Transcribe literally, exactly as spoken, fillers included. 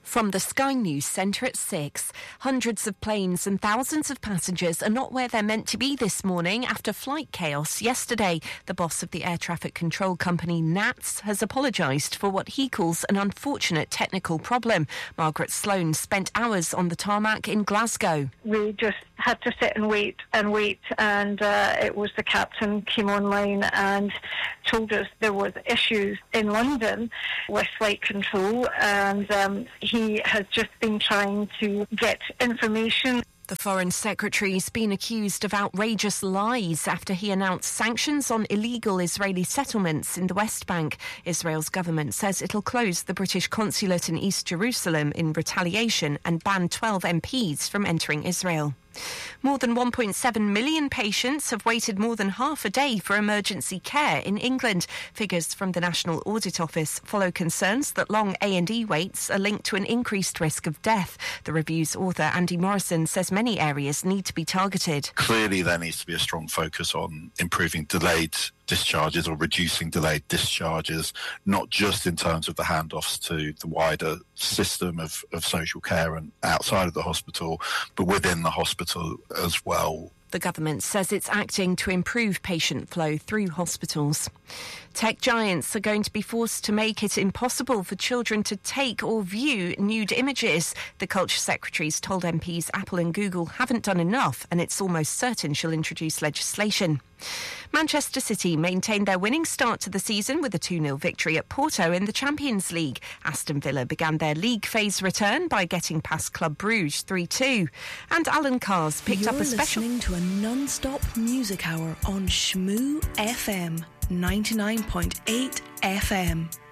From the Sky News Centre at six, hundreds of planes and thousands of passengers are not where they're meant to be this morning after flight chaos yesterday. The boss of the air traffic control company N A T S has apologised for what he calls an unfortunate technical problem. Margaret Sloan spent hours on the tarmac in Glasgow. We just had to sit and wait and wait, and uh, it was the captain came online and told us there was issues in London with flight control, and um, he has just been trying to get information. The Foreign Secretary's been accused of outrageous lies after he announced sanctions on illegal Israeli settlements in the West Bank. Israel's government says it'll close the British consulate in East Jerusalem in retaliation and ban twelve M Ps from entering Israel. More than one point seven million patients have waited more than half a day for emergency care in England. Figures from the National Audit Office follow concerns that long A and E waits are linked to an increased risk of death. The review's author, Andy Morrison, says many areas need to be targeted. Clearly, there needs to be a strong focus on improving delayed discharges or reducing delayed discharges, not just in terms of the handoffs to the wider system of, of social care and outside of the hospital, but within the hospital as well. The government says it's acting to improve patient flow through hospitals. Tech giants are going to be forced to make it impossible for children to take or view nude images. The Culture Secretary's told M Ps Apple and Google haven't done enough, and it's almost certain she'll introduce legislation. Manchester City maintained their winning start to the season with a two nil victory at Porto in the Champions League. Aston Villa began their league phase return by getting past Club Brugge three two. And Alan Carr's picked You're up a special... listening to a non-stop music hour on Shmoo F M, ninety-nine point eight F M.